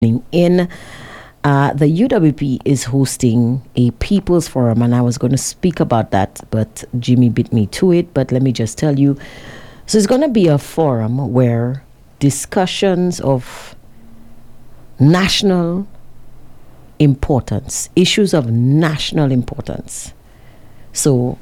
in. The UWP is hosting a People's Forum, and I was going to speak about that, but Jimmy beat me to it. But let me just tell you. So it's going to be a forum where discussions of national importance, issues of national importance. So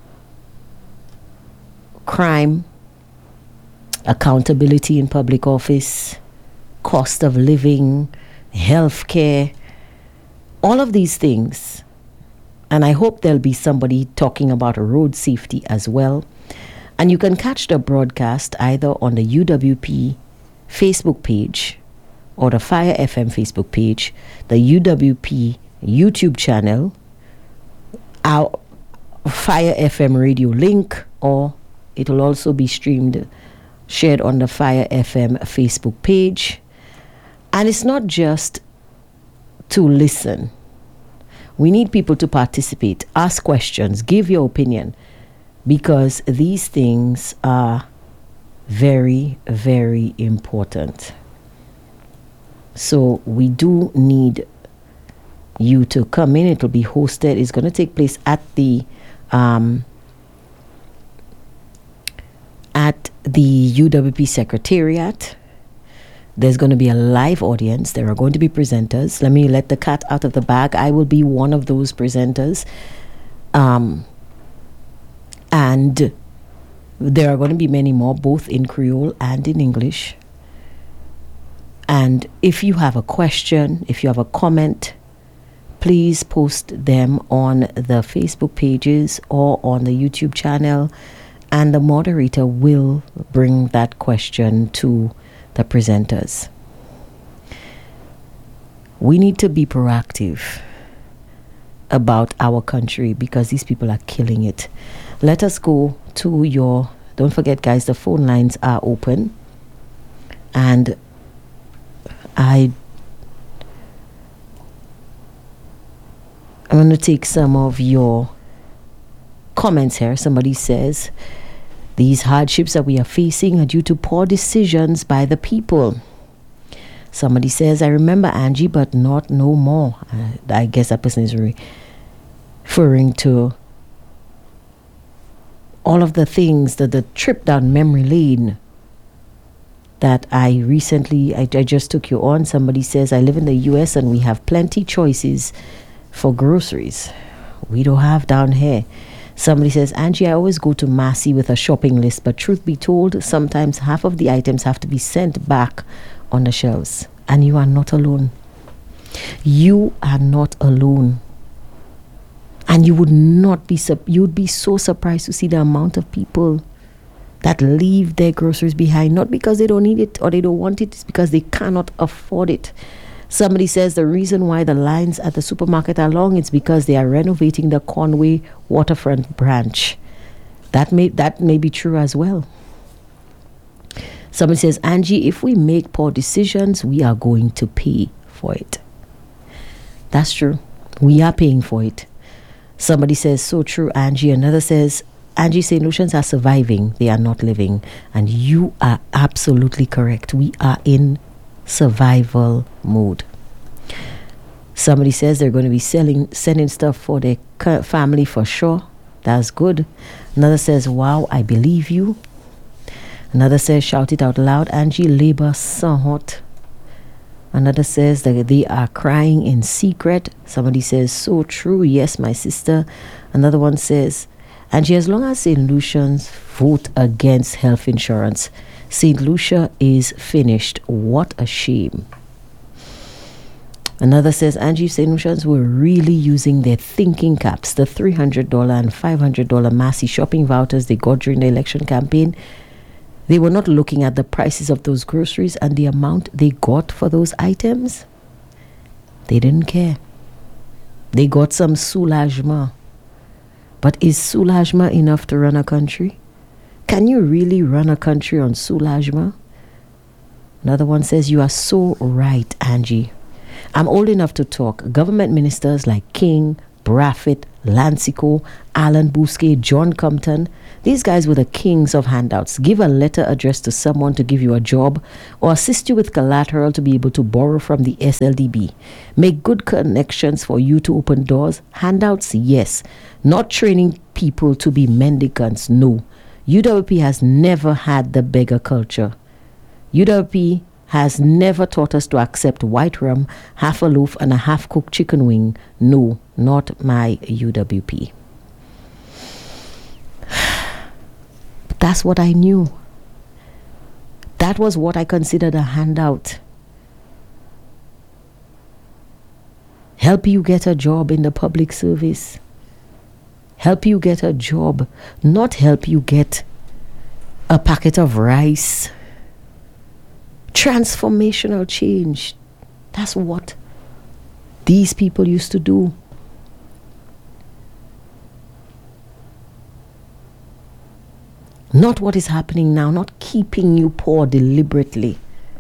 crime, accountability in public office, cost of living, healthcare, all of these things. And I hope there'll be somebody talking about road safety as well. And you can catch the broadcast either on the UWP Facebook page or the Fire FM Facebook page, the UWP YouTube channel, our Fire FM radio link, or it will also be shared on the Fire FM Facebook page. And it's not just to listen. We need people to participate, ask questions, give your opinion, because these things are very, very important. So we do need you to come in. It will be hosted. It's going to take place at the UWP Secretariat. There's going to be a live audience. There are going to be presenters. Let me let the cat out of the bag. I will be one of those presenters. And there are going to be many more, both in Creole and in English. And if you have a question, if you have a comment, please post them on the Facebook pages or on the YouTube channel, and the moderator will bring that question to the presenters. We need to be proactive about our country because these people are killing it. Let us go to don't forget, guys, the phone lines are open. And I'm going to take some of your comments here. Somebody says, these hardships that we are facing are due to poor decisions by the people. Somebody says, I remember Angie, but not no more. I guess that person is referring to all of the things, the trip down memory lane that I just took you on. Somebody says, I live in the US and we have plenty choices for groceries. We don't have down here. Somebody says, Angie, I always go to Massy with a shopping list, but truth be told, sometimes half of the items have to be sent back on the shelves. And you are not alone. You are not alone. And you would be so surprised to see the amount of people that leave their groceries behind, not because they don't need it or they don't want it, it's because they cannot afford it. Somebody says the reason why the lines at the supermarket are long is because they are renovating the Conway waterfront branch. That may be true as well. Somebody says, Angie, if we make poor decisions, we are going to pay for it. That's true. We are paying for it. Somebody says, so true, Angie. Another says, Angie, St. Lucians are surviving. They are not living. And you are absolutely correct. We are in survival mode. Somebody says they're going to be sending stuff for their family for sure. That's good. Another says, wow, I believe you. Another says, shout it out loud, Angie, labor so hot. Another says that they are crying in secret. Somebody says, so true. Yes, my sister. Another one says, Angie, as long as St. Lucians vote against health insurance, St. Lucia is finished. What a shame. Another says, Angie, St. Lucians were really using their thinking caps, the $300 and $500 Massy shopping vouchers they got during the election campaign. They were not looking at the prices of those groceries and the amount they got for those items. They didn't care. They got some soulagement. But is soulagement enough to run a country? Can you really run a country on soulagement? Another one says, you are so right, Angie. I'm old enough to talk. Government ministers like King, Braffett, Lancico, Alan Bousquet, John Compton. These guys were the kings of handouts. Give a letter addressed to someone to give you a job or assist you with collateral to be able to borrow from the SLDB. Make good connections for you to open doors. Handouts, yes. Not training people to be mendicants, no. UWP has never had the beggar culture. UWP has never taught us to accept white rum, half a loaf, and a half-cooked chicken wing. No, not my UWP. But that's what I knew. That was what I considered a handout. Help you get a job in the public service. Help you get a job, not help you get a packet of rice. Transformational change. That's what these people used to do. Not what is happening now, not keeping you poor deliberately.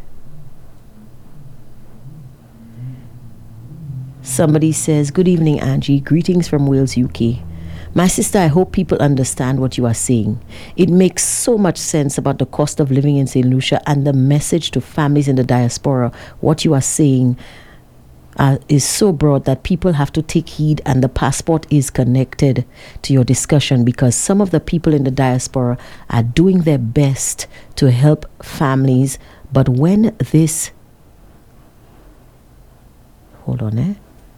Somebody says, "Good evening, Angie. Greetings from Wales, UK. My sister, I hope people understand what you are saying. It makes so much sense about the cost of living in St. Lucia and the message to families in the diaspora. What you are saying is so broad that people have to take heed, and the passport is connected to your discussion because some of the people in the diaspora are doing their best to help families. But when this... Hold on,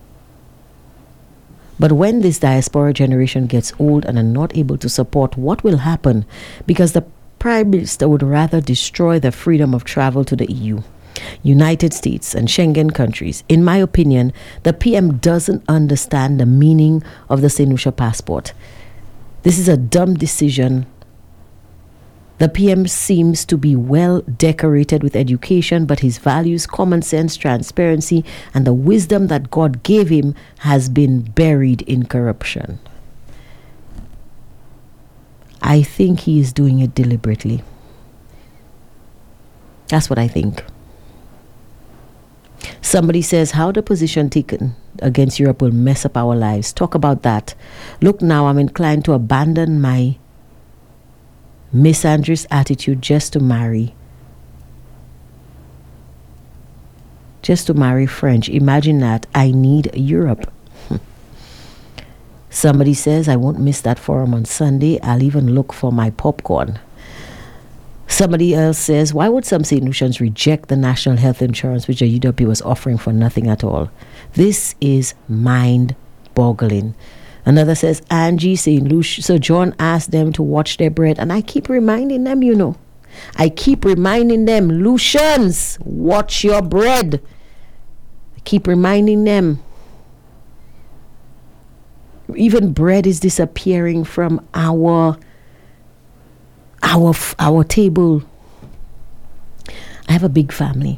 But when this diaspora generation gets old and are not able to support, what will happen? Because the Prime Minister would rather destroy the freedom of travel to the EU, United States, and Schengen countries. In my opinion, the PM doesn't understand the meaning of the St. Lucia passport. This is a dumb decision. The PM seems to be well decorated with education, but his values, common sense, transparency, and the wisdom that God gave him has been buried in corruption. I think he is doing it deliberately. That's what I think. Somebody says, how the position taken against Europe will mess up our lives. Talk about that. Look, now I'm inclined to abandon my misandrous attitude just to marry French. Imagine that. I need Europe. Somebody says, I won't miss that forum on Sunday. I'll even look for my popcorn. Somebody else says, why would some St. Lucians reject the national health insurance which the UWP was offering for nothing at all? This is mind-boggling. Another says, Angie, St. Lucia. So John asked them to watch their bread. And I keep reminding them, I keep reminding them, Lucians, watch your bread. I keep reminding them. Even bread is disappearing from our table. I have a big family.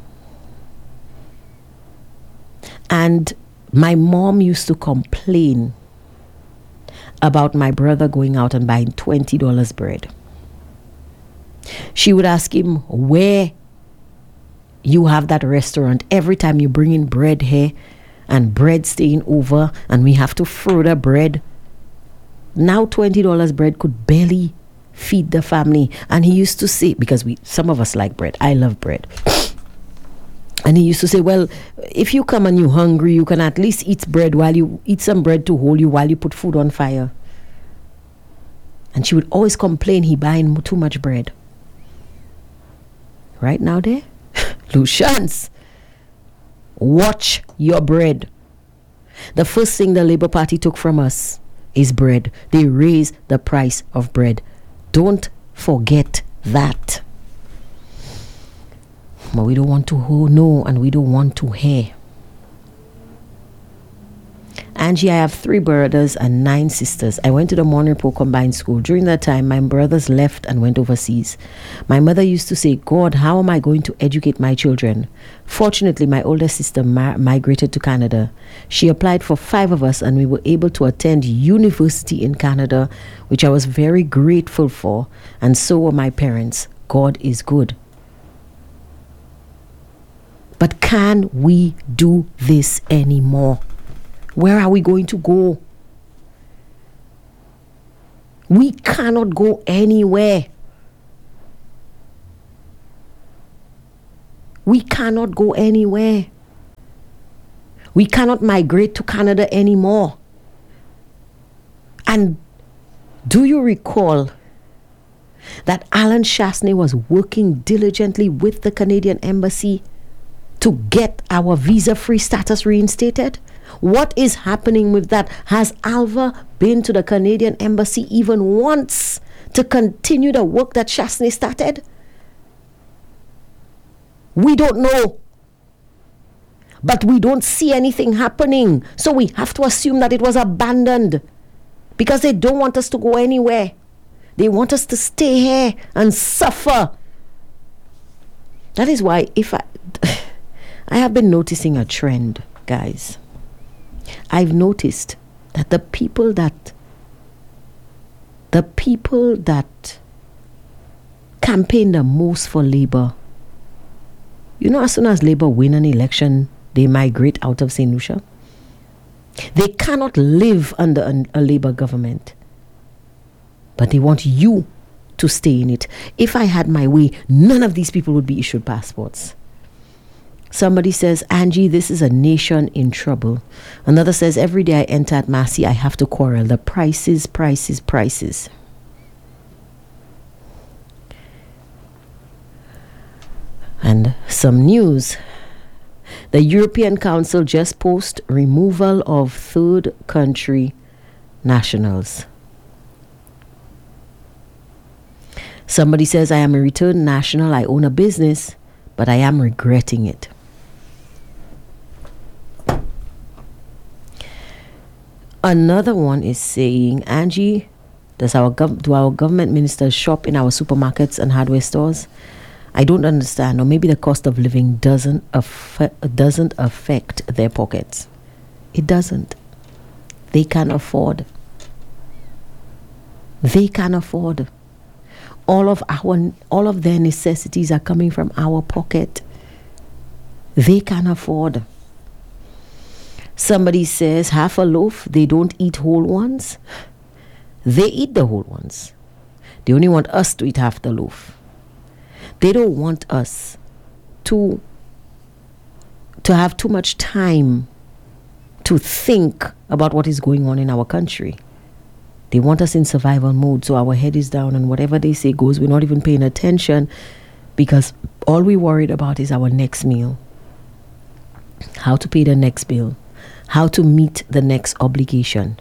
And my mom used to complain about my brother going out and buying $20 bread. She would ask him, where you have that restaurant, every time you bring in bread here and bread staying over and we have to throw the bread. Now $20 bread could barely feed the family. And he used to say, because some of us like bread, I love bread. And he used to say, well, if you come and you're hungry, you can at least eat bread while you eat some bread to hold you while you put food on fire. And she would always complain he buying too much bread. Right now there, Lucians, watch your bread. The first thing the Labour Party took from us is bread. They raised the price of bread. Don't forget that. But we don't want to know and we don't want to hear. Angie, I have 3 brothers and 9 sisters. I went to the Monrepo Combined School. During that time, my brothers left and went overseas. My mother used to say, God, how am I going to educate my children? Fortunately, my older sister migrated to Canada. She applied for 5 of us and we were able to attend university in Canada, which I was very grateful for. And so were my parents. God is good. But can we do this anymore? Where are we going to go? We cannot go anywhere. We cannot go anywhere. We cannot migrate to Canada anymore. And do you recall that Alan Chastanet was working diligently with the Canadian Embassy to get our visa-free status reinstated? What is happening with that? Has Alva been to the Canadian Embassy even once to continue the work that Chastanet started? We don't know. But we don't see anything happening. So we have to assume that it was abandoned because they don't want us to go anywhere. They want us to stay here and suffer. That is why I have been noticing a trend, guys. I've noticed that the people that campaign the most for Labour, as soon as Labour win an election, they migrate out of St. Lucia. They cannot live under a Labour government, but they want you to stay in it. If I had my way, none of these people would be issued passports. Somebody says, Angie, this is a nation in trouble. Another says, every day I enter at Massey, I have to quarrel. The prices. And some news. The European Council just posted removal of third country nationals. Somebody says, I am a returned national. I own a business, but I am regretting it. Another one is saying, Angie, do our government ministers shop in our supermarkets and hardware stores? I don't understand, or maybe the cost of living doesn't affect their pockets. It doesn't. They can afford. All of their necessities are coming from our pocket. They can afford. Somebody says half a loaf, they don't eat whole ones. They eat the whole ones. They only want us to eat half the loaf. They don't want us to have too much time to think about what is going on in our country. They want us in survival mode, so our head is down and whatever they say goes. We're not even paying attention because all we're worried about is our next meal, how to pay the next bill, how to meet the next obligation.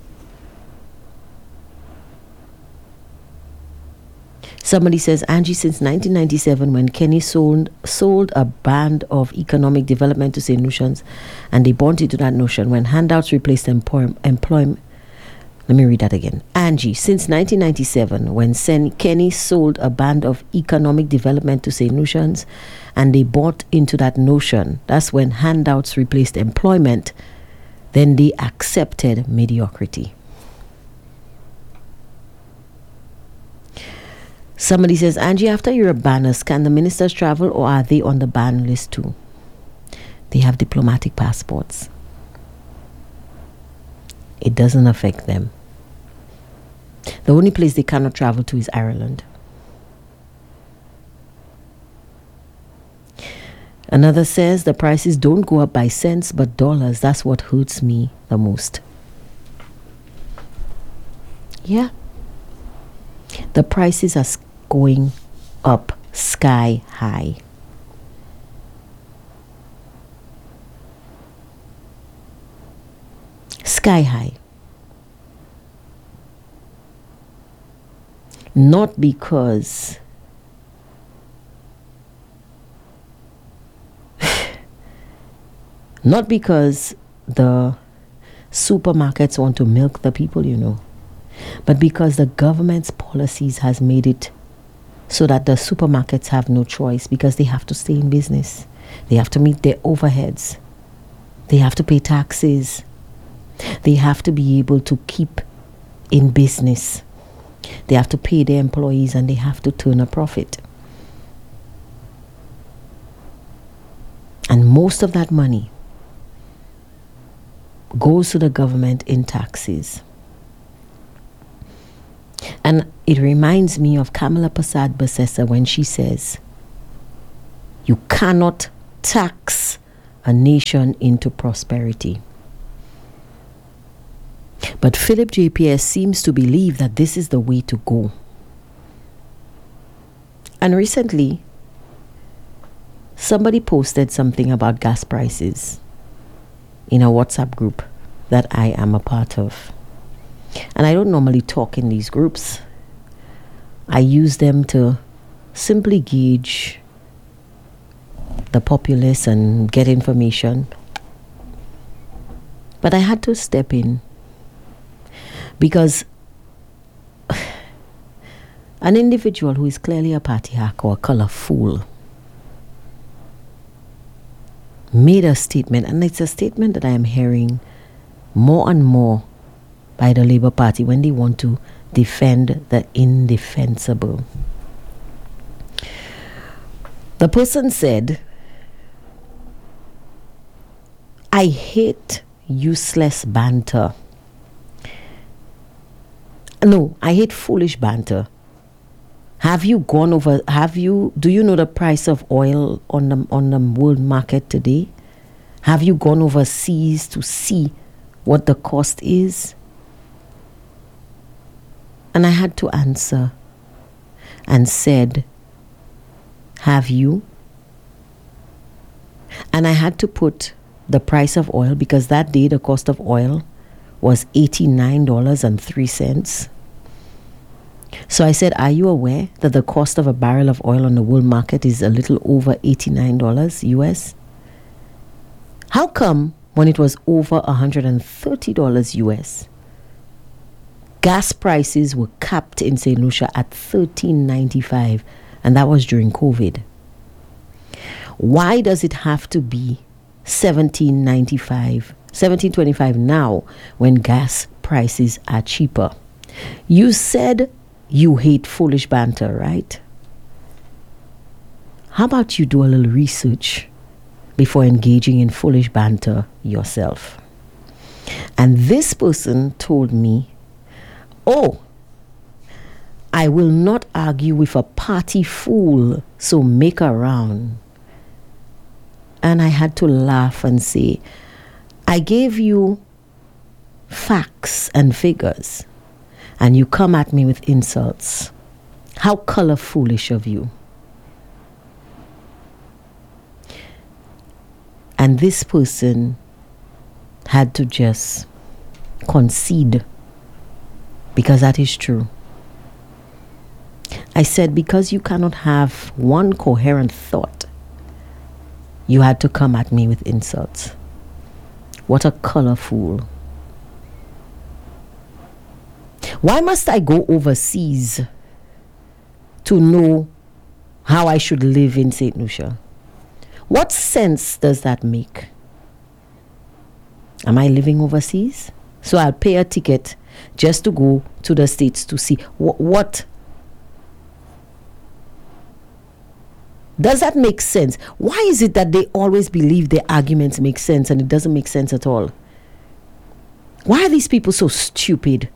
Somebody says, Angie, since 1997, when Kenny sold a band of economic development to St. Lucians, and they bought into that notion, when handouts replaced employment. Let me read that again. Angie, since 1997, when Kenny sold a band of economic development to St. Lucians, and they bought into that notion, that's when handouts replaced employment, then they accepted mediocrity. Somebody says, Angie, after you're a banners, can the ministers travel or are they on the ban list too? They have diplomatic passports. It doesn't affect them. The only place they cannot travel to is Ireland. Another says the prices don't go up by cents but dollars. That's what hurts me the most. Yeah. The prices are going up sky high. Sky high. Not because the supermarkets want to milk the people, but because the government's policies has made it so that the supermarkets have no choice because they have to stay in business. They have to meet their overheads. They have to pay taxes. They have to be able to keep in business. They have to pay their employees and they have to turn a profit. And most of that money goes to the government in taxes. And it reminds me of Kamala Prasad Basesa when she says, you cannot tax a nation into prosperity. But Philip JPS seems to believe that this is the way to go. And recently, somebody posted something about gas prices in a WhatsApp group that I am a part of. And I don't normally talk in these groups. I use them to simply gauge the populace and get information. But I had to step in because an individual who is clearly a party hack or a color fool made a statement, and it's a statement that I am hearing more and more by the Labour Party when they want to defend the indefensible. The person said, I hate useless banter. No, I hate foolish banter. Do you know the price of oil on the world market today? Have you gone overseas to see what the cost is? And I had to answer and said, have you? And I had to put the price of oil, because that day the cost of oil was $89.03. So I said, are you aware that the cost of a barrel of oil on the world market is a little over $89 US? How come when it was over $130 US, gas prices were capped in St. Lucia at $13.95, and that was during COVID? Why does it have to be $17.25 now when gas prices are cheaper? You said you hate foolish banter, right? How about you do a little research before engaging in foolish banter yourself? And this person told me, oh, I will not argue with a party fool, so make a round. And I had to laugh and say, I gave you facts and figures, and you come at me with insults. How color foolish of you. And this person had to just concede, because that is true. I said, because you cannot have one coherent thought, you had to come at me with insults. What a color fool. Why must I go overseas to know how I should live in St. Lucia? What sense does that make? Am I living overseas? So I'll pay a ticket just to go to the States to see what? Does that make sense? Why is it that they always believe their arguments make sense and it doesn't make sense at all? Why are these people so stupid?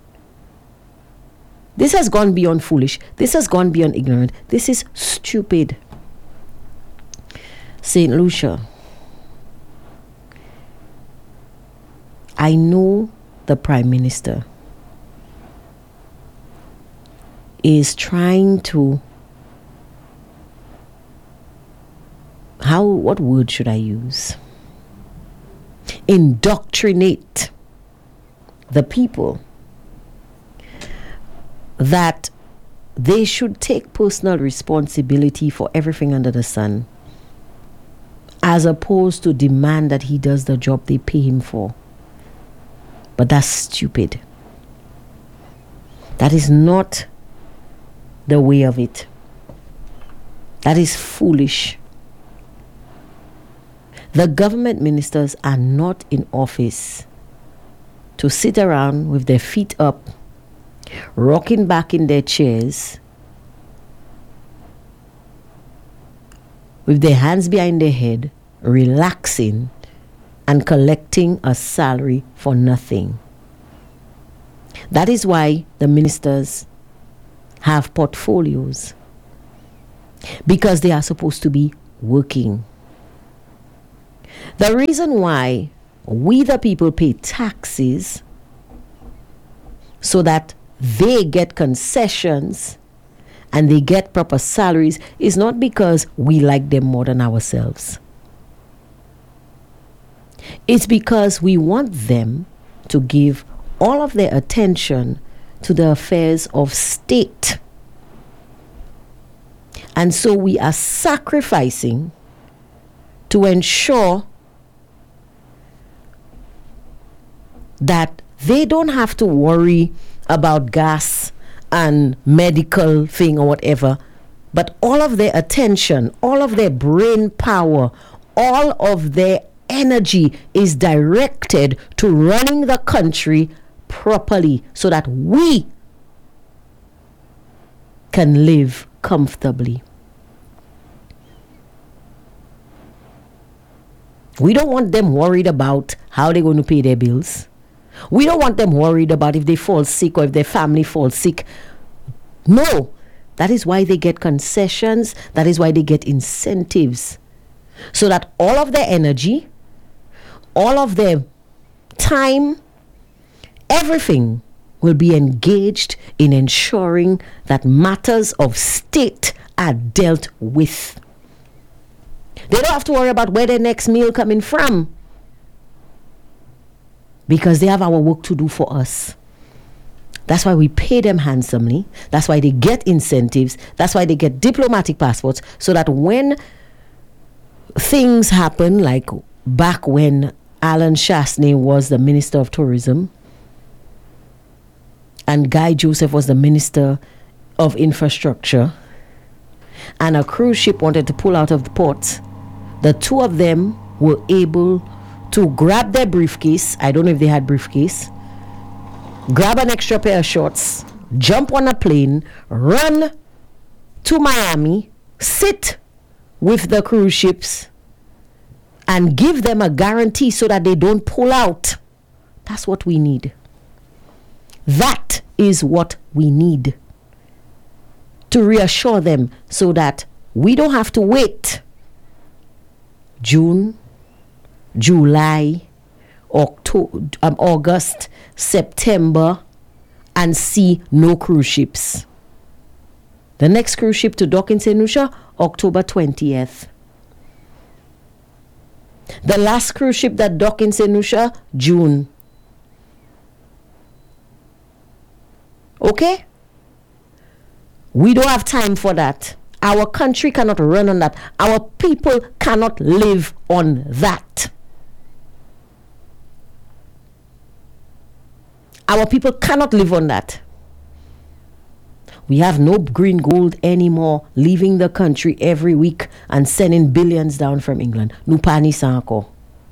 This has gone beyond foolish. This has gone beyond ignorant. This is stupid. St. Lucia, I know the Prime Minister is trying to, what word should I use? Indoctrinate the people that they should take personal responsibility for everything under the sun, as opposed to demand that he does the job they pay him for. But that's stupid. That is not the way of it. That is foolish. The government ministers are not in office to sit around with their feet up, rocking back in their chairs, with their hands behind their head, relaxing and collecting a salary for nothing. That is why the ministers have portfolios, because they are supposed to be working. The reason why we the people pay taxes so that they get concessions and they get proper salaries is not because we like them more than ourselves. It's because we want them to give all of their attention to the affairs of state. And so we are sacrificing to ensure that they don't have to worry about gas and medical thing or whatever, but all of their attention, all of their brain power, all of their energy is directed to running the country properly so that we can live comfortably. We don't want them worried about how they're going to pay their bills. We don't want them worried about if they fall sick or if their family falls sick. No, that is why they get concessions. That is why they get incentives. So that all of their energy, all of their time, everything will be engaged in ensuring that matters of state are dealt with. They don't have to worry about where their next meal coming from, because they have our work to do for us. That's why we pay them handsomely. That's why they get incentives. That's why they get diplomatic passports, so that when things happen, like back when Alan Shastney was the Minister of Tourism and Guy Joseph was the Minister of Infrastructure, and a cruise ship wanted to pull out of the port, the two of them were able to grab their briefcase. I don't know if they had briefcase. Grab an extra pair of shorts, jump on a plane, run to Miami, sit with the cruise ships, and give them a guarantee so that they don't pull out. That's what we need. That is what we need. To reassure them so that we don't have to wait June, July, August, September, and see no cruise ships. The next cruise ship to dock in St. Lucia, October 20th. The last cruise ship that docked in St. Lucia, June. Okay? We don't have time for that. Our country cannot run on that. Our people cannot live on that. Our people cannot live on that. We have no green gold anymore leaving the country every week and sending billions down from England. Nupani Sanko.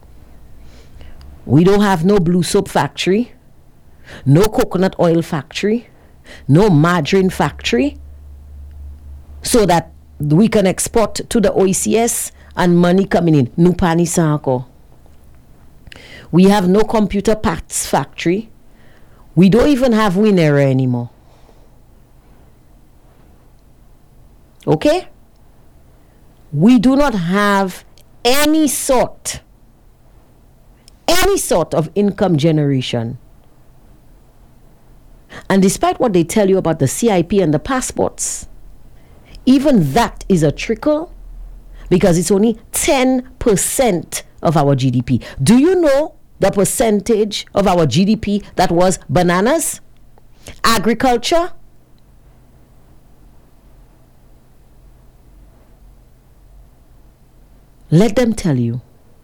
We don't have no blue soap factory, no coconut oil factory, no margarine factory, so that we can export to the OECS and money coming in. Nupani Sanko. We have no computer parts factory. We don't even have Winera anymore. Okay? We do not have any sort of income generation. And despite what they tell you about the CIP and the passports, even that is a trickle, because it's only 10% of our GDP. Do you know the percentage of our GDP that was bananas, agriculture? Let them tell you.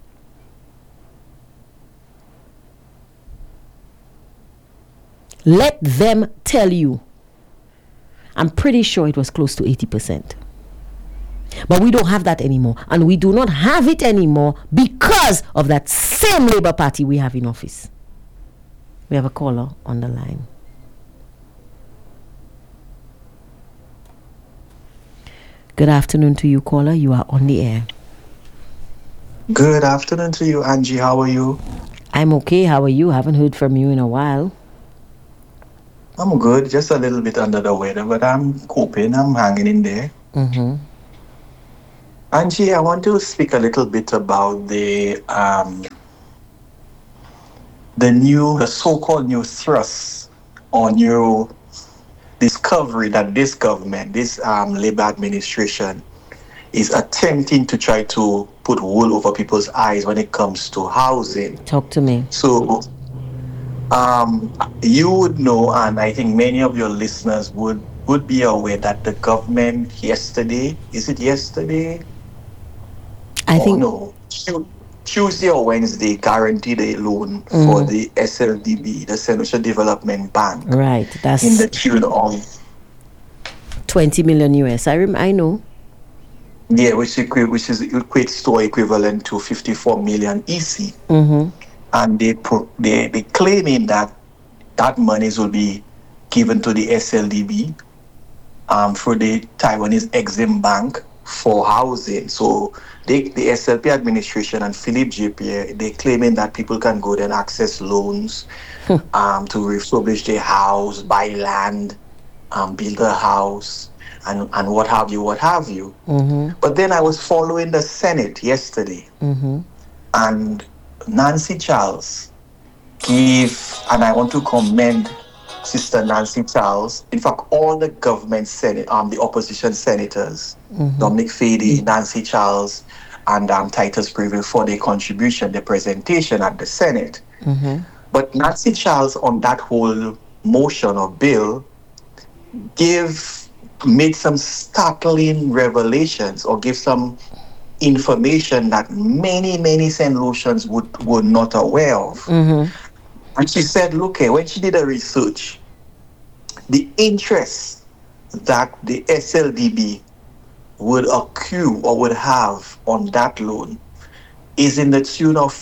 Let them tell you. I'm pretty sure it was close to 80%. But we don't have that anymore. And we do not have it anymore because of that same Labour Party we have in office. We have a caller on the line. Good afternoon to you, caller. You are on the air. Good afternoon to you, Angie. How are you? I'm okay. How are you? Haven't heard from you in a while. I'm good, just a little bit under the weather, but I'm coping. I'm hanging in there. Mm-hmm. Angie, I want to speak a little bit about the so-called new thrust or new discovery that this government, this Labour administration, is attempting to try to put wool over people's eyes when it comes to housing. Talk to me. So you would know, and I think many of your listeners would be aware that the government yesterday, is it yesterday? I Oh think. no, Tuesday or Wednesday, guaranteed a loan for Mm, the SLDB, the Central Development Bank, right. in That's the tune of 20 million US. I know. yeah, which is equates to equivalent to 54 million EC, Mm-hmm. and they claiming that that monies will be given to the SLDB for the Taiwanese Exim Bank for housing. So the SLP administration and Philip JP, they claiming that people can go there and access loans to refurbish their house, buy land, build a house, and what have you, what have you. Mm-hmm. But then I was following the Senate yesterday, Mm-hmm. and Nancy Charles give, and I want to commend Sister Nancy Charles. In fact, all the government senate, the opposition senators, Mm-hmm. Dominic Fady, Nancy Charles, and Titus Breville for their contribution, their presentation at the Senate. Mm-hmm. But Nancy Charles, on that whole motion or bill, gave made some startling revelations or give some information that many St. Lucians were not aware of. Mm-hmm. And she said, look, when she did her research, the interest that the SLDB would accrue or would have on that loan is in the tune of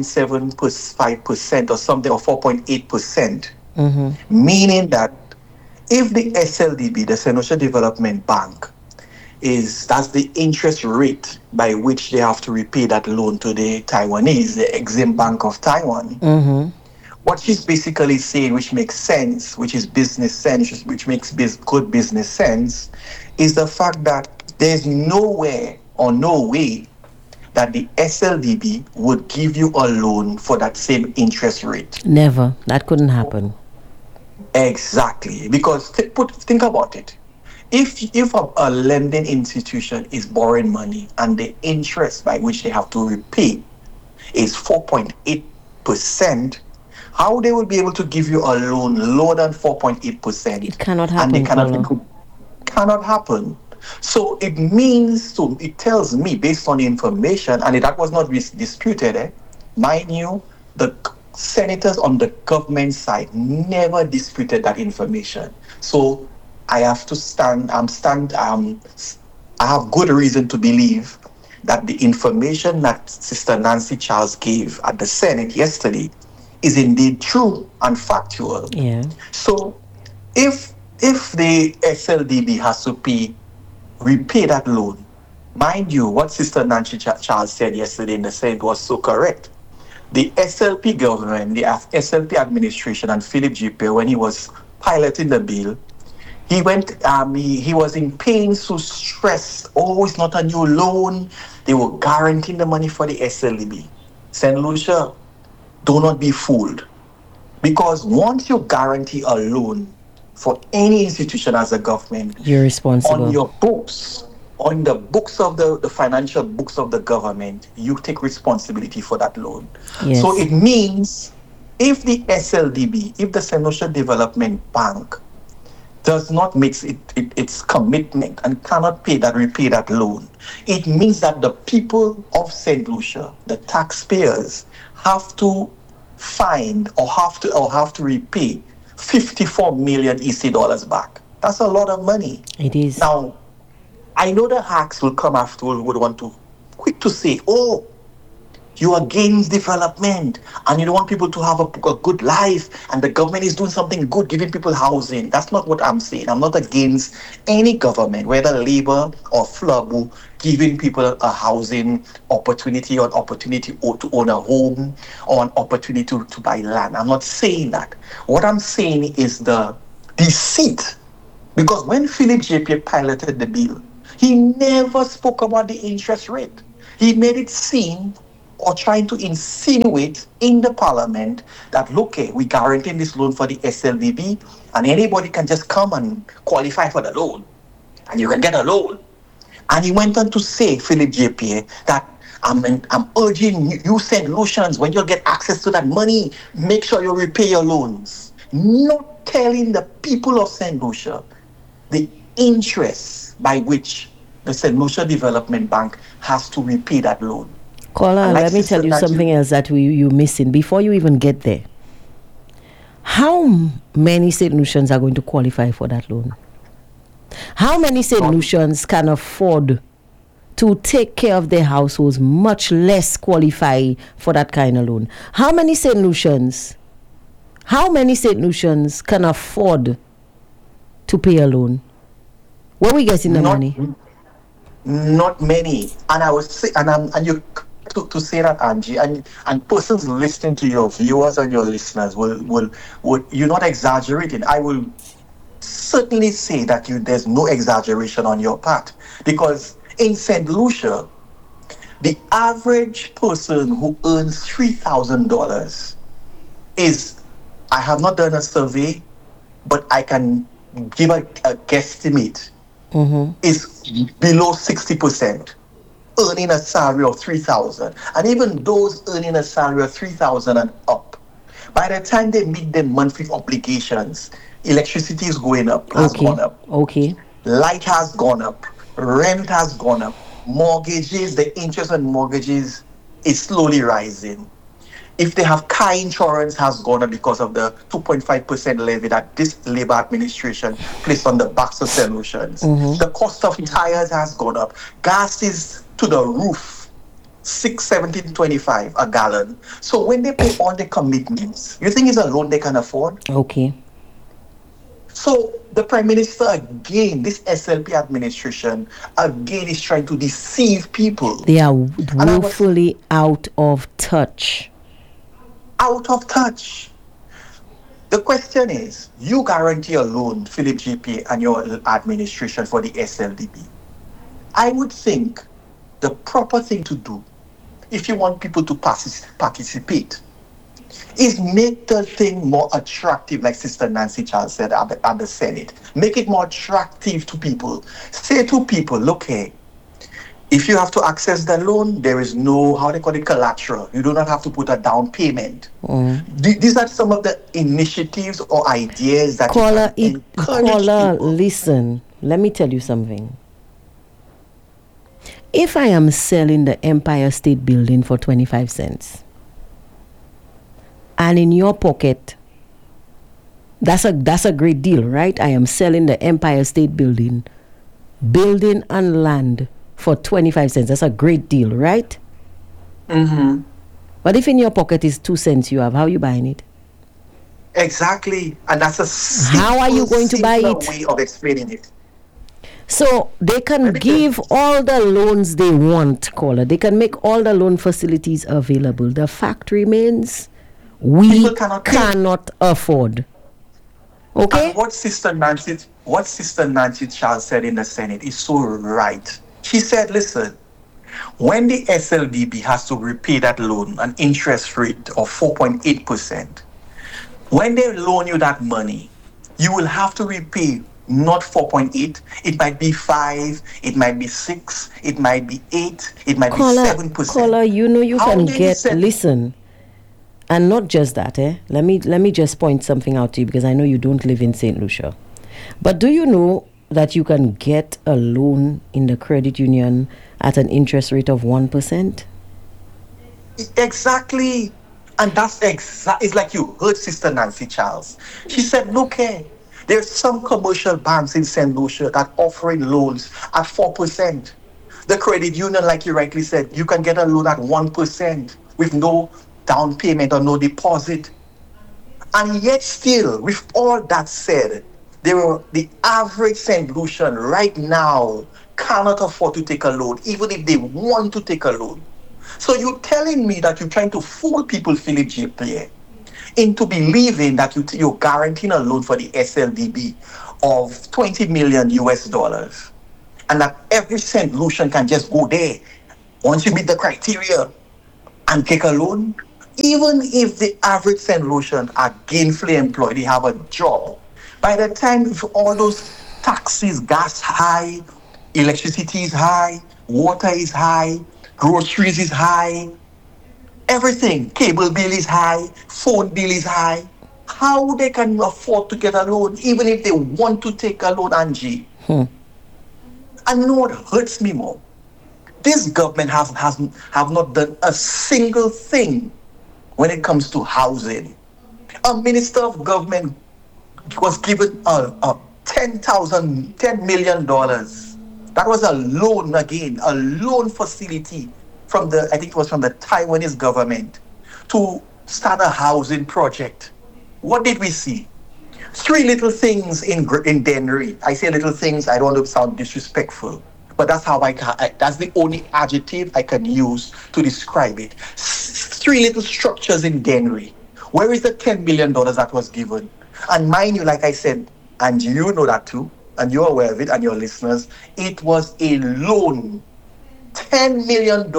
4.75% or something, or 4.8%, Mm-hmm. meaning that if the SLDB, the Senosha Development Bank, that's the interest rate by which they have to repay that loan to the Taiwanese, the Exim Bank of Taiwan. Mm-hmm. What she's basically saying, which makes sense, which is business sense, which makes good business sense, is the fact that there's nowhere or no way that the SLDB would give you a loan for that same interest rate. Never. That couldn't happen. Exactly, because think about it. If a lending institution is borrowing money and the interest by which they have to repay is 4.8%, how they will be able to give you a loan lower than 4.8%? It cannot And they happen, Paulo. cannot happen. So it tells me, based on the information, and that was not disputed, mind you, the senators on the government side never disputed that information. So I have to I have good reason to believe that the information that Sister Nancy Charles gave at the Senate yesterday is indeed true and factual. Yeah. So if the SLDB has to repay that loan, mind you, what Sister Nancy Charles said yesterday in the Senate was so correct. The SLP government, the SLP administration, and Philip JP, when he was piloting the bill, he was in pain, so stressed. Oh, it's not a new loan. They were guaranteeing the money for the SLDB. St. Lucia, do not be fooled. Because once you guarantee a loan for any institution as a government, You're on responsible. your books, on the books of the financial books of the government, you take responsibility for that loan. So Yes. it means if the SLDB, if the Senosha Development Bank does not make its commitment and cannot repay that loan, it means that the people of St. Lucia, the taxpayers, have to find or have to repay 54 million EC dollars back. That's a lot of money. It is. Now, I know the hacks will come after would want to quick to say, oh, You are against development and you don't want people to have a good life and the government is doing something good, giving people housing. That's not what I'm saying. I'm not against any government, whether Labour or Flabu, giving people a housing opportunity or an opportunity to own a home or an opportunity to buy land. I'm not saying that. What I'm saying is the deceit. Because when Philip JP piloted the bill, he never spoke about the interest rate. He made it seem or trying to insinuate in the parliament that, look, we guaranteeing this loan for the SLDB and anybody can just come and qualify for the loan and you can get a loan. And he went on to say, Philip JP, that I'm urging you, St. Lucians, when you get access to that money, make sure you repay your loans. Not telling the people of St. Lucia the interest by which the St. Lucia Development Bank has to repay that loan. Caller, let me tell you something else that you're missing before you even get there. How many St. Lucians are going to qualify for that loan? How many St. Lucians can afford to take care of their households, much less qualify for that kind of loan? How many St. Lucians can afford to pay a loan? Where are we getting the money? Not many. And I was say, and you to say that, Angie, and persons listening to your viewers and your listeners will you're not exaggerating. I will certainly say that there's no exaggeration on your part, because in St. Lucia, the average person who earns $3,000 is, I have not done a survey, but I can give a guesstimate, is below 60%. Earning a salary of $3,000, and even those earning a salary of $3,000 and up, by the time they meet their monthly obligations, electricity is going up, has gone up. Okay. Light has gone up, rent has gone up, mortgages, the interest on mortgages is slowly rising. If they have car insurance has gone up because of the 2.5% levy that this Labour administration placed on the backs of St. Lucians. The cost of tires has gone up. Gas is to the roof, $6.17.25 a gallon. So when they pay all the commitments, you think it's a loan they can afford? Okay. So the Prime Minister again, this SLP administration again is trying to deceive people. They are woefully out of touch. Out of touch. The question is, you guarantee a loan, Philip JP and your administration, for the SLDB. I would think the proper thing to do, if you want people to participate, is make the thing more attractive, like Sister Nancy Charles said at the Senate. Make it more attractive to people. Say to people, look here, if you have to access the loan, there is no, how they call it, collateral. You do not have to put a down payment. These are some of the initiatives or ideas that Caller, listen, let me tell you something. If I am selling the Empire State Building for 25 cents, and in your pocket, that's a great deal, right? I am selling the Empire State Building and land for 25 cents. That's a great deal, right? But if in your pocket is 2 cents you have, how are you buying it? Exactly. And that's a how are you going to buy it? Way of explaining it. So they can give all the loans they want, caller. They can make all the loan facilities available. The fact remains, we cannot afford. Okay? And what Sister Nancy Charles said in the Senate is so right. She said, listen, when the SLDB has to repay that loan, an interest rate of 4.8%, when they loan you that money, you will have to repay not 4.8, it might be 5, it might be 6, it might be 8, it might be 7%. Caller, you know you can get, listen, and not just that, Let me just point something out to you, because I know you don't live in St. Lucia. But do you know that you can get a loan in the credit union at an interest rate of 1%? Exactly. And that's it's like you heard Sister Nancy Charles. She said, look here, there's some commercial banks in St. Lucia that offering loans at 4%. The credit union, like you rightly said, you can get a loan at 1%. with no down payment or no deposit. And yet still, with all that said, the average St. Lucian right now cannot afford to take a loan, even if they want to take a loan. So you're telling me that you're trying to fool people, Philip J. Pierre, into believing that you're guaranteeing a loan for the SLDB of 20 million US dollars, and that every St. Lucian can just go there once you meet the criteria and take a loan? Even if the average St. Lucian are gainfully employed, they have a job, by the time if all those taxes, gas high, electricity is high, water is high, groceries is high, everything, cable bill is high, phone bill is high, how they can afford to get a loan, even if they want to take a loan, Angie? And you know what hurts me more? This government have not done a single thing when it comes to housing. A minister of government was given $10 million. That was a loan again, a loan facility from I think it was from the Taiwanese government to start a housing project. What did we see? Three little things in Dennery. I say little things, I don't want to sound disrespectful, but that's how that's the only adjective I can use to describe it. Three little structures in Dennery. Where is the $10 million that was given? And mind you, like I said, and you know that too, and you're aware of it, and your listeners, it was a loan. $10 million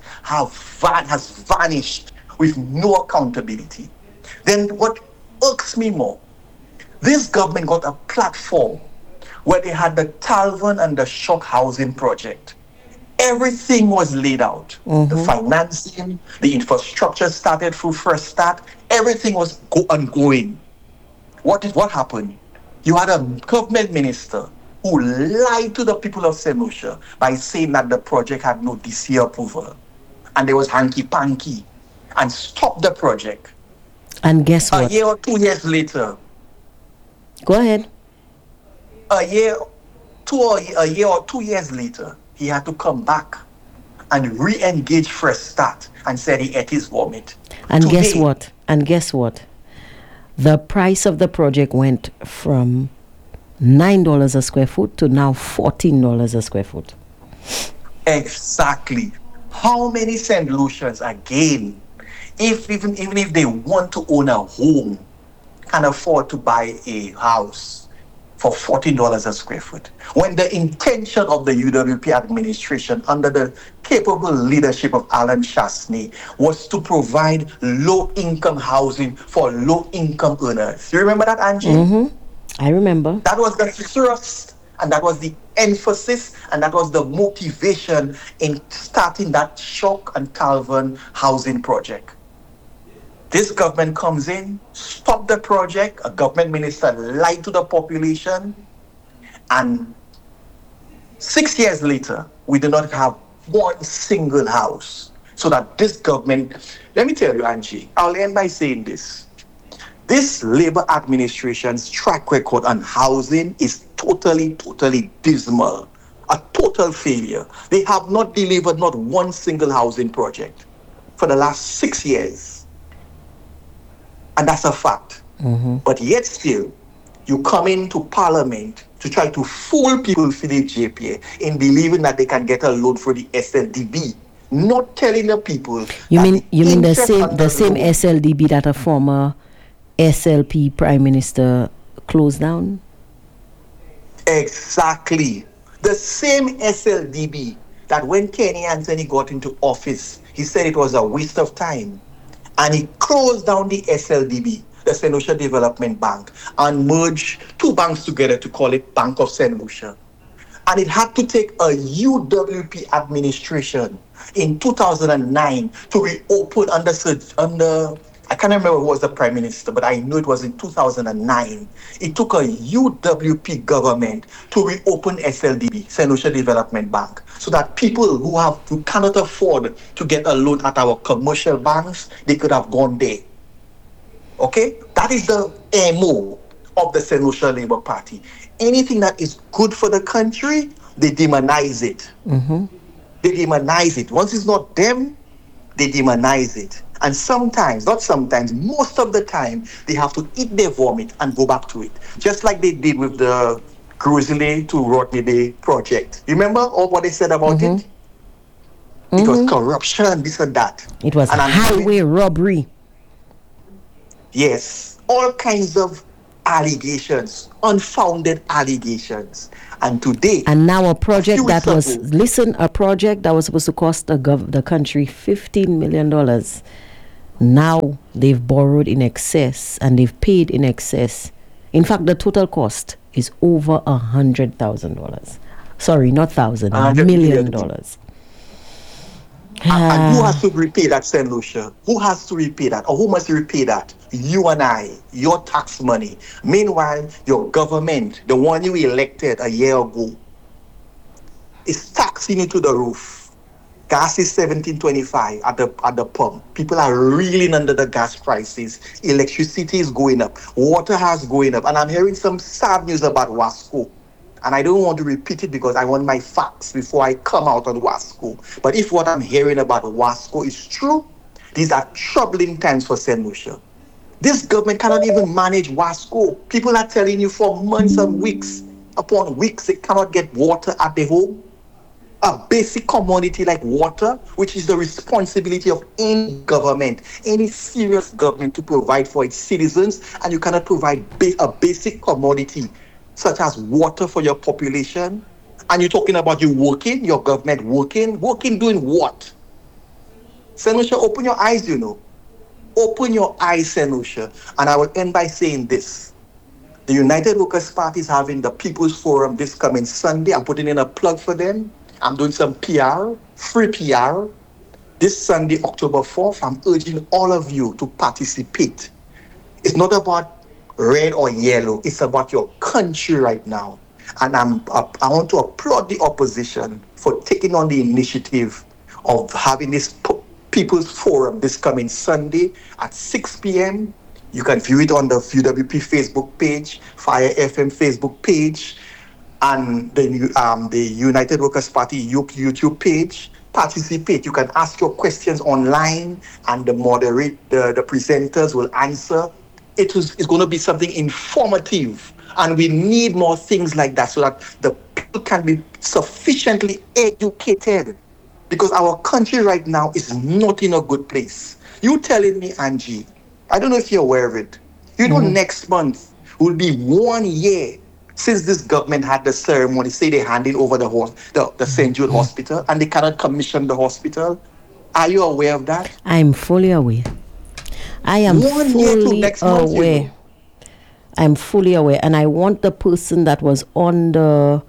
has vanished with no accountability. Then what irks me more, this government got a platform where they had the Talvin and the Shock housing project. Everything was laid out. The financing, the infrastructure started through First Start. Everything was ongoing. What happened? You had a government minister who lied to the people of St. Lucia by saying that the project had no DC approval. And there was hanky-panky. And stopped the project. And guess what? A year or 2 years later. Go ahead. A year or 2 years later, he had to come back and re-engage Fresh Start and said he ate his vomit. And guess what? The price of the project went from $9 a square foot to now $14 a square foot. Exactly. How many St. Lucians, again, even if they want to own a home, can afford to buy a house for $14 a square foot, when the intention of the UWP administration under the capable leadership of Alan Chasney was to provide low-income housing for low-income earners? You remember that, Angie? I remember. That was the thrust, and that was the emphasis, and that was the motivation in starting that Shock and Talvin housing project. This government comes in, stop the project, a government minister lied to the population, and 6 years later, we do not have one single house. So that this government, let me tell you, Angie, I'll end by saying this. This Labour administration's track record on housing is totally dismal, a total failure. They have not delivered not one single housing project for the last 6 years. And that's a fact. But yet still, you come into Parliament to try to fool people, Philip J. Pierre, in believing that they can get a loan for the SLDB, not telling the people. You mean the same SLDB that a former SLP Prime Minister closed down? Exactly. The same SLDB that when Kenny Anthony got into office, he said it was a waste of time. And he closed down the SLDB, the St. Lucia Development Bank, and merged two banks together to call it Bank of St. Lucia. And it had to take a UWP administration in 2009 to reopen under I can't remember who was the Prime Minister, but I know it was in 2009. It took a UWP government to reopen SLDB, St. Lucia Development Bank, so that people who cannot afford to get a loan at our commercial banks, they could have gone there. Okay? That is the MO of the St. Lucia Labour Party. Anything that is good for the country, they demonize it. They demonize it. Once it's not them, they demonize it. And sometimes, not sometimes, most of the time, they have to eat their vomit and go back to it. Just like they did with the Grizzly to Rodney Bay project. Remember all what they said about it? It was corruption, this and that. It was And highway robbery. Yes, all kinds of allegations, unfounded allegations. And today, And now a project few that weeks was, ago- listen, a project that was supposed to cost the country $15 million. Now they've borrowed in excess and they've paid in excess. In fact, the total cost is over $100,000. Sorry, not thousand, $100 million million. dollars. and who has to repay that, St. Lucia? Who has to repay that? Or who must repay that? You and I, your tax money. Meanwhile, your government, the one you elected a year ago, is taxing you to the roof. Gas is $17.25 at the pump. People are reeling under the gas prices. Electricity is going up. Water has going up. And I'm hearing some sad news about Wasco. And I don't want to repeat it because I want my facts before I come out on Wasco. But if what I'm hearing about Wasco is true, these are troubling times for St. Lucia. This government cannot even manage Wasco. People are telling you for months and weeks upon weeks they cannot get water at their home. A basic commodity like water, which is the responsibility of any government, any serious government to provide for its citizens, and you cannot provide a basic commodity such as water for your population. And you're talking about you working, your government working doing what? St. Lucia, open your eyes, you know. Open your eyes, St. Lucia. And I will end by saying this. The United Workers' Party is having the People's Forum this coming Sunday. I'm putting in a plug for them. I'm doing some PR, free PR. This Sunday, October 4th, I'm urging all of you to participate. It's not about red or yellow. It's about your country right now. And I want to applaud the opposition for taking on the initiative of having this People's Forum this coming Sunday at 6 p.m. You can view it on the UWP Facebook page, Fire FM Facebook page, and the United Workers' Party YouTube page. Participate. You can ask your questions online, and the presenters will answer. It's going to be something informative, and we need more things like that so that the people can be sufficiently educated, because our country right now is not in a good place. You telling me, Angie, I don't know if you're aware of it. You know, next month will be 1 year since this government had the ceremony, say they handed over the St. Jude Hospital, and they cannot commission the hospital. Are you aware of that? I'm fully aware. I am 1 year to fully next month, aware. you know. I'm fully aware. And I want the person that was on the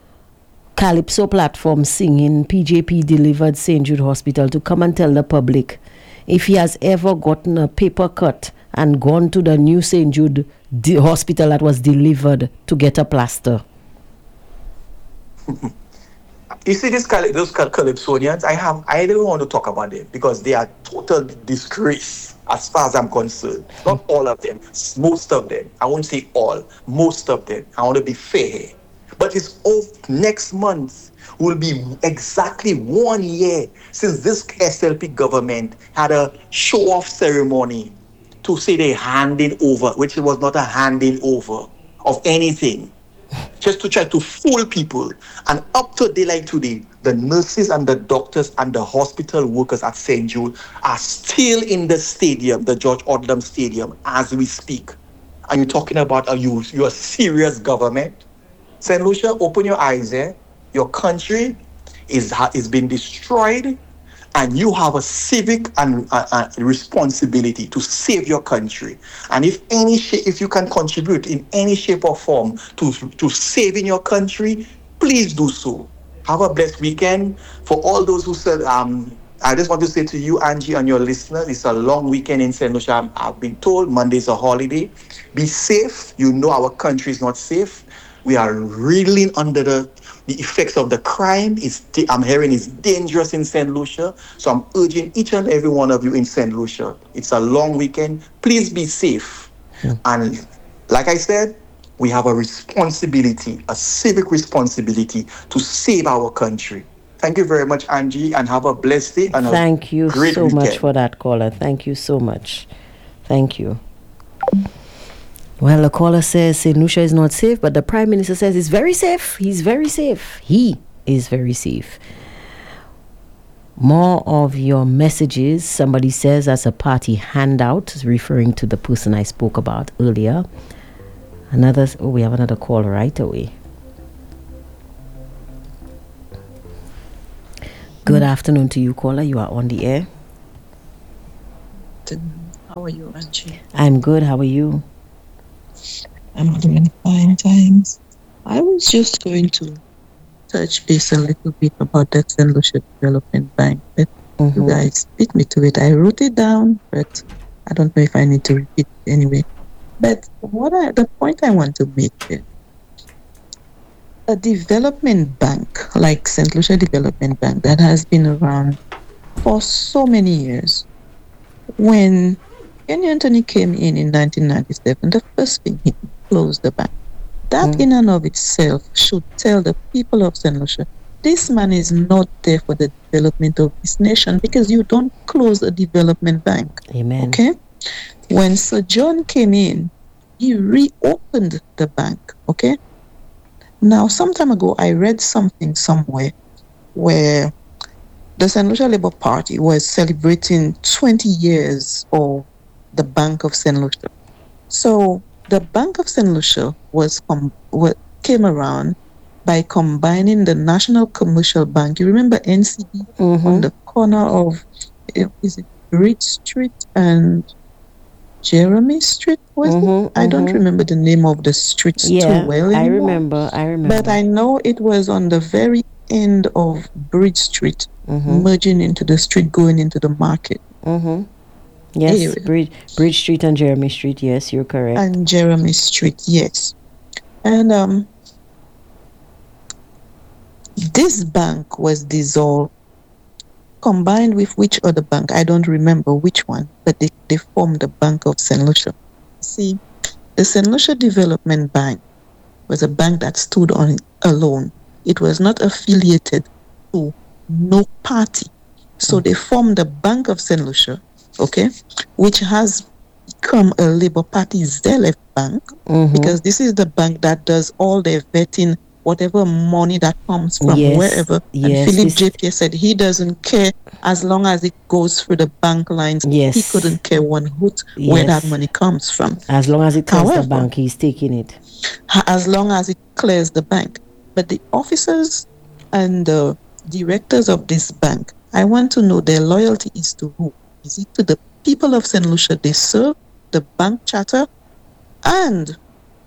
Calypso platform singing PJP delivered St. Jude Hospital to come and tell the public if he has ever gotten a paper cut and gone to the new St. Jude hospital that was delivered to get a plaster. You see those Calypsonians, I don't want to talk about them because they are total disgrace as far as I'm concerned. Not all of them, most of them. I won't say all, most of them. I want to be fair here. But next month will be exactly 1 year since this SLP government had a show-off ceremony to say they handed over, which was not a handing over of anything, just to try to fool people. And up to daylight today, the nurses and the doctors and the hospital workers at St. Jude are still in the stadium, the George Odlum Stadium, as we speak. And you're talking about you're a serious government? St. Lucia, open your eyes, Your country is being destroyed, and you have a civic and responsibility to save your country. And if you can contribute in any shape or form to saving your country, please do so. Have a blessed weekend. For all those who said, I just want to say to you, Angie, and your listeners, it's a long weekend in St. Lucia. I've been told Monday's a holiday. Be safe. You know our country is not safe. We are reeling under the effects of the crime. I'm hearing it's dangerous in St. Lucia. So I'm urging each and every one of you in St. Lucia. It's a long weekend. Please be safe. And like I said, we have a responsibility, a civic responsibility to save our country. Thank you very much, Angie, and have a blessed day and a Thank you great so much weekend. for that, caller. Thank you so much. Thank you. Well, the caller says St. Lucia is not safe, but the Prime Minister says it's very safe. He's very safe. He is very safe. More of your messages. Somebody says as a party handout, referring to the person I spoke about earlier. We have another call right away. Good afternoon to you, caller. You are on the air. How are you, Angie? I'm good. How are you? I'm doing fine, thanks. I was just going to touch base a little bit about that St. Lucia Development Bank. But you guys beat me to it. I wrote it down, but I don't know if I need to repeat it anyway. But the point I want to make is a development bank like St. Lucia Development Bank that has been around for so many years. When Kenny Anthony came in 1997, the first thing he closed the bank. That in and of itself should tell the people of St. Lucia, this man is not there for the development of this nation, because you don't close a development bank. Amen. Okay? When Sir John came in, he reopened the bank. Okay? Now, some time ago, I read something somewhere where the St. Lucia Labour Party was celebrating 20 years of the Bank of St. Lucia. So the Bank of St. Lucia came around by combining the National Commercial Bank. You remember NCB on the corner of, is it Bridge Street and Jeremy Street? I don't remember the name of the streets too well anymore. I remember. But I know it was on the very end of Bridge Street, merging into the street going into the market. Yes, anyway. Bridge Street and Jeremy Street. Yes, you're correct. And Jeremy Street, yes. And this bank was dissolved, combined with which other bank? I don't remember which one, but they formed the Bank of St. Lucia. See, the St. Lucia Development Bank was a bank that stood on alone. It was not affiliated to no party. So they formed the Bank of St. Lucia, okay, which has become a Labour Party zealot bank, because this is the bank that does all the vetting, whatever money that comes from wherever. And Philip J.P. said he doesn't care as long as it goes through the bank lines. He couldn't care one hoot where that money comes from. As long as it clears the bank, he's taking it. As long as it clears the bank. But the officers and the directors of this bank, I want to know their loyalty is to who? Is it to the people of St. Lucia they serve, the bank charter, and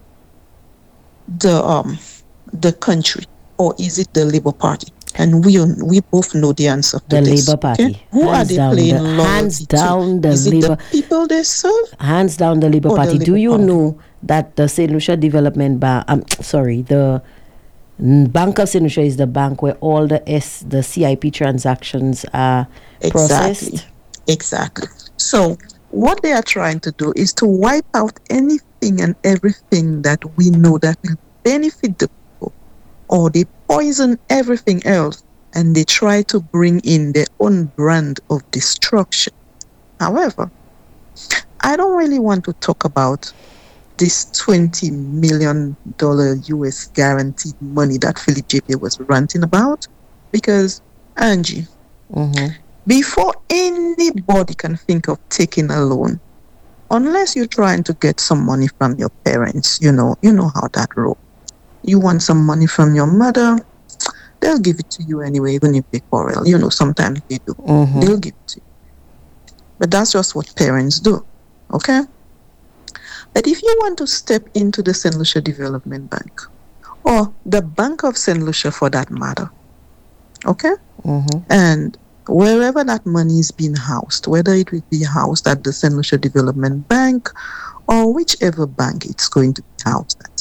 the country, or is it the Labour Party? And we both know the answer to this. The Labour Party. Okay? Who are they playing loyalty hands down to? The is Labour. It the people they serve? Hands down the Labour Party. Do you know that the St. Lucia Development Bank? The Bank of St. Lucia is the bank where all the CIP transactions are processed. Exactly. So what they are trying to do is to wipe out anything and everything that we know that will benefit the people, or they poison everything else and they try to bring in their own brand of destruction. However, I don't really want to talk about this $20 million US guaranteed money that Philip J.P. was ranting about, because, Angie, before anybody can think of taking a loan, unless you're trying to get some money from your parents, you know how that rolls. You want some money from your mother, they'll give it to you anyway, even if they quarrel. Sometimes they do. They'll give it to you. But that's just what parents do, okay? But if you want to step into the St. Lucia Development Bank, or the Bank of St. Lucia for that matter, okay? And wherever that money is being housed, whether it will be housed at the St. Lucia Development Bank or whichever bank it's going to be housed at,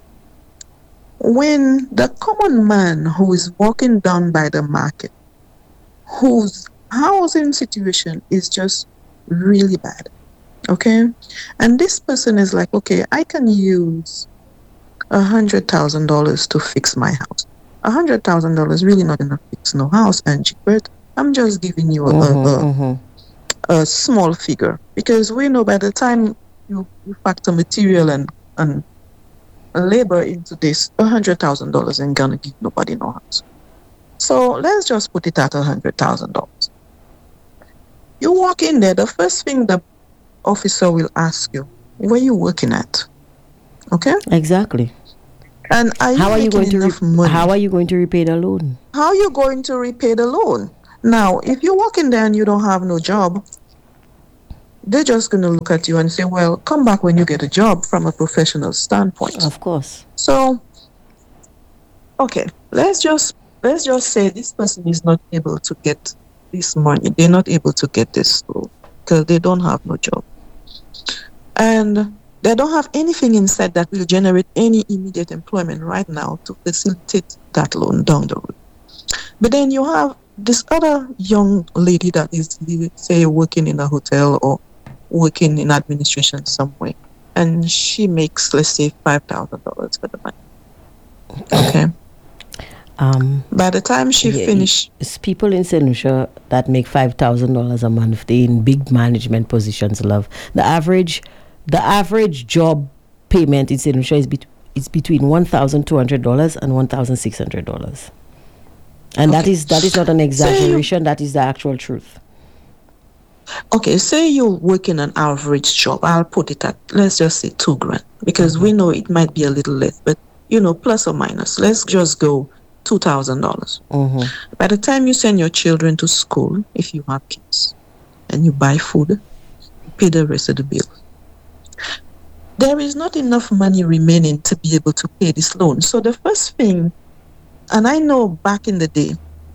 when the common man who is walking down by the market, whose housing situation is just really bad, okay, and this person is like, okay, I can use $100,000 to fix my house. $100,000 really not enough to fix no house, Angie. But I'm just giving you a small figure, because we know by the time you factor material and labor into this, $100,000 ain't gonna give nobody no house. So let's just put it at $100,000. You walk in there, the first thing the officer will ask you, where you working at? Okay? Exactly. And how are you going to how are you going to repay the loan? How are you going to repay the loan? Now, if you walk in there and you don't have no job, they're just going to look at you and say, well, come back when you get a job, from a professional standpoint. Of course. So, okay, let's just say this person is not able to get this money. They're not able to get this loan because they don't have no job. And they don't have anything inside that will generate any immediate employment right now to facilitate that loan down the road. But then you have this other young lady that is, say, working in a hotel or working in administration somewhere, and she makes, let's say, $5,000 for the month. Okay. By the time she finishes, it's people in St. Lucia that make $5,000 a month. They in big management positions. Love the average job payment in St. Lucia is between $1,200 and $1,600. And okay. that is not an exaggeration. That is the actual truth. Okay, say you're working an average job. I'll put it at, let's just say $2,000, because we know it might be a little less, but plus or minus. Let's just go $2,000. By the time you send your children to school, if you have kids, and you buy food, you pay the rest of the bill. There is not enough money remaining to be able to pay this loan. So the first thing, and I know back in the day,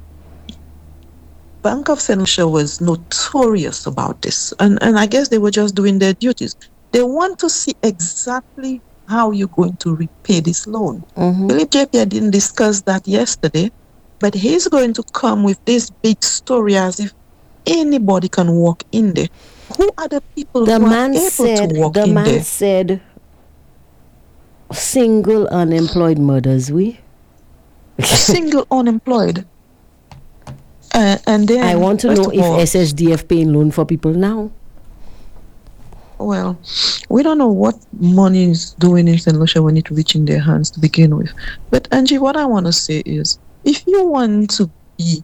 Bank of St. Lucia was notorious about this. And I guess they were just doing their duties. They want to see exactly how you're going to repay this loan. Philip J.P. didn't discuss that yesterday, but he's going to come with this big story as if anybody can walk in there. Who are the people who are able to walk in there? The man said, single unemployed mothers, Single unemployed. And then I want to know if SSDF paying loan for people now. Well, we don't know what money is doing in St. Lucia when it reaching their hands to begin with. But Angie, what I want to say is, if you want to be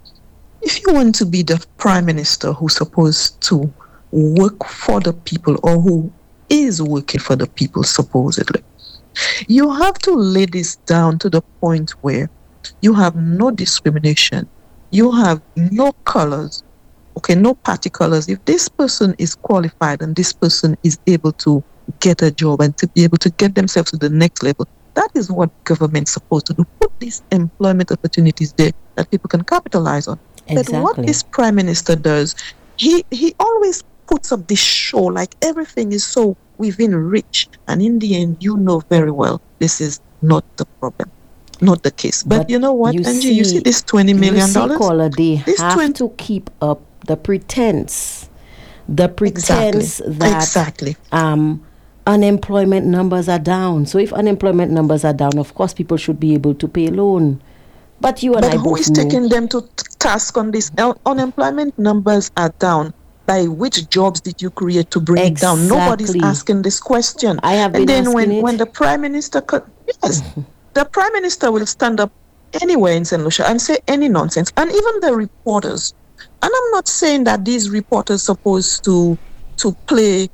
the prime minister who's supposed to work for the people, or who is working for the people supposedly, you have to lay this down to the point where you have no discrimination. You have no colors, okay, no party colors. If this person is qualified and this person is able to get a job and to be able to get themselves to the next level, that is what government's supposed to do. Put these employment opportunities there that people can capitalize on. Exactly. But what this prime minister does, he always puts up this show like everything is so within reach. And in the end, you know very well this is not the problem. Not the case. But you know what, Angie? You see this $20 million? They have to keep up the pretense. The pretense that unemployment numbers are down. So if unemployment numbers are down, of course people should be able to pay a loan. But I both know. Who is taking them to task on this? Unemployment numbers are down. By which jobs did you create to bring it down? Nobody's asking this question. I have been asking it. When the prime minister the prime minister will stand up anywhere in St. Lucia and say any nonsense. And even the reporters. And I'm not saying that these reporters are supposed to play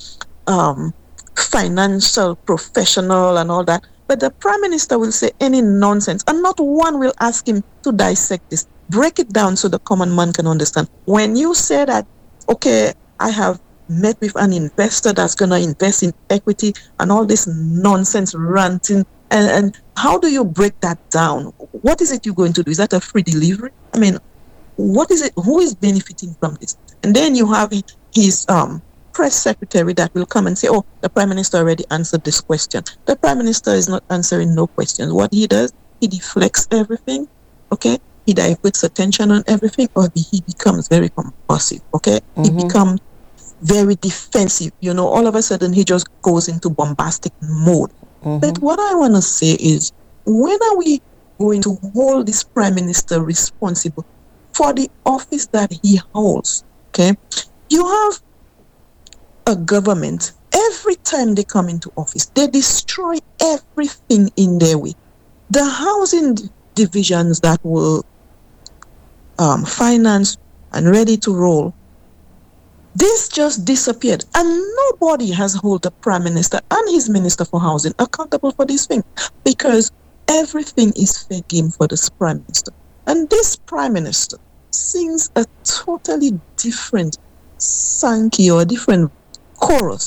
financial professional and all that. But the prime minister will say any nonsense. And not one will ask him to dissect this. Break it down so the common man can understand. When you say that, okay, I have met with an investor that's going to invest in equity and all this nonsense ranting, and how do you break that down? What is it you're going to do? Is that a free delivery? I mean, what is it? Who is benefiting from this? And then you have his press secretary that will come and say, oh, the prime minister already answered this question. The prime minister is not answering no questions. What he does, he deflects everything, okay? He diverts attention on everything, or he becomes very compulsive, okay? He becomes very defensive. All of a sudden he just goes into bombastic mode. But what I want to say is, when are we going to hold this prime minister responsible for the office that he holds. Okay, you have a government. Every time they come into office, they destroy everything in their way. The housing divisions that were financed and ready to roll, this just disappeared, and nobody has held the prime minister and his minister for housing accountable for this thing, because everything is fair game for this prime minister. And this prime minister sings a totally different Sankey or a different chorus